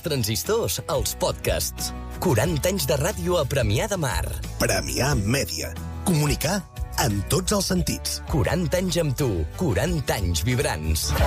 transistors als podcasts. 40 anys de ràdio a Premià de Mar. Premià Mèdia. Comunicar en tots els sentits. 40 anys amb tu, 40 anys vibrants.